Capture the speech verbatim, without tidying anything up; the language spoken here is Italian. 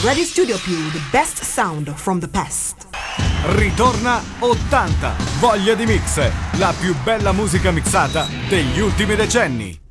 Ready Studio più, the best sound from the past. Ritorna ottanta, voglia di mix, la più bella musica mixata degli ultimi decenni.